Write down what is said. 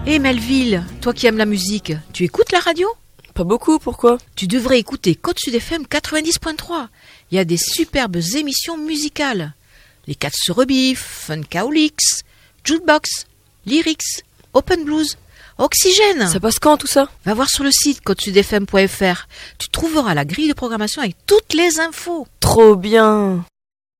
Hé Melville, toi qui aimes la musique, tu écoutes la radio ? Pas beaucoup, pourquoi ? Tu devrais écouter Côte Sud FM 90.3. Il y a des superbes émissions musicales. Les 4 se rebiffent, Funkaolix, Jukebox, Lyrics, Open Blues, Oxygène. Ça passe quand tout ça ? Va voir sur le site côtesudfm.fr. Tu trouveras la grille de programmation avec toutes les infos. Trop bien !